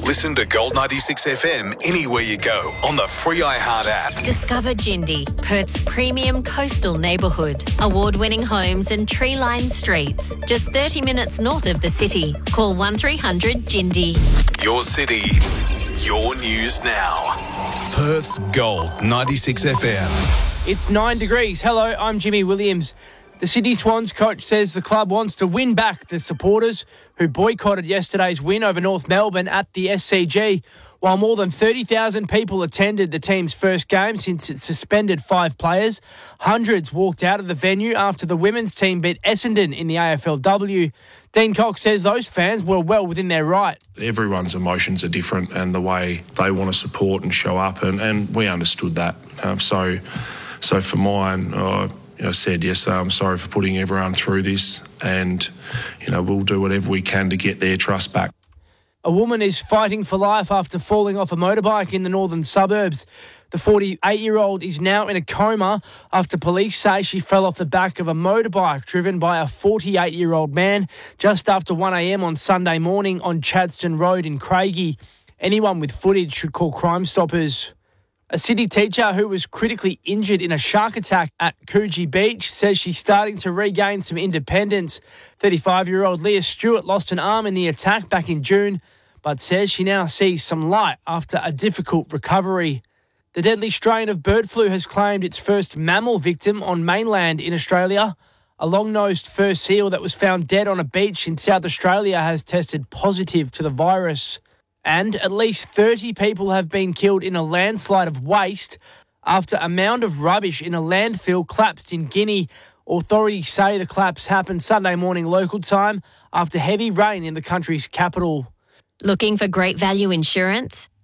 Listen to Gold 96 FM anywhere you go on the free iHeart app. Discover Jindy, Perth's premium coastal neighbourhood. Award-winning homes and tree-lined streets. Just 30 minutes north of the city. Call 1300 Jindy. Your city, your news now. Perth's Gold 96 FM. It's 9 degrees. Hello, I'm Jimmy Williams. The Sydney Swans coach says the club wants to win back the supporters who boycotted yesterday's win over North Melbourne at the SCG. While more than 30,000 people attended the team's first game since it suspended 5 players, hundreds walked out of the venue after the women's team beat Essendon in the AFLW. Dean Cox says those fans were well within their right. Everyone's emotions are different and the way they want to support and show up, and we understood that. So for mine, I said, yes, I'm sorry for putting everyone through this, and we'll do whatever we can to get their trust back. A woman is fighting for life after falling off a motorbike in the northern suburbs. The 48-year-old is now in a coma after police say she fell off the back of a motorbike driven by a 48-year-old man just after 1 a.m. on Sunday morning on Chadstone Road in Craigie. Anyone with footage should call Crime Stoppers. A Sydney teacher who was critically injured in a shark attack at Coogee Beach says she's starting to regain some independence. 35-year-old Leah Stewart lost an arm in the attack back in June, but says she now sees some light after a difficult recovery. The deadly strain of bird flu has claimed its first mammal victim on mainland in Australia. A long-nosed fur seal that was found dead on a beach in South Australia has tested positive to the virus. And at least 30 people have been killed in a landslide of waste after a mound of rubbish in a landfill collapsed in Guinea. Authorities say the collapse happened Sunday morning local time after heavy rain in the country's capital. Looking for great value insurance?